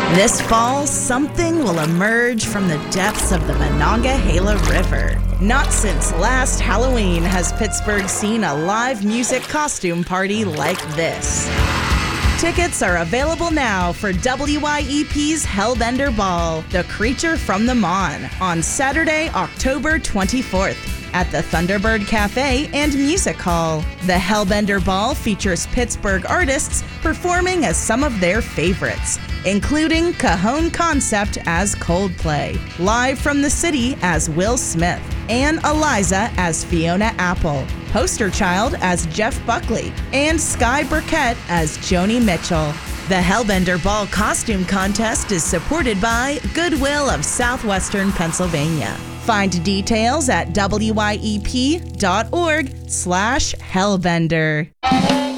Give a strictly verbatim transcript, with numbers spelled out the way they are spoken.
This fall, something will emerge from the depths of the Monongahela River. Not since last Halloween has Pittsburgh seen a live music costume party like this. Tickets are available now for W Y E P's Hellbender Ball, The Creature from the Mon, on Saturday, October twenty-fourth. At the Thunderbird Cafe and Music Hall. The Hellbender Ball features Pittsburgh artists performing as some of their favorites, including Cajon Concept as Coldplay, Live from the City as Will Smith, and Eliza as Fiona Apple, Poster Child as Jeff Buckley, and Sky Burkett as Joni Mitchell. The Hellbender Ball Costume Contest is supported by Goodwill of Southwestern Pennsylvania. Find details at W Y E P dot org slash Hellbender.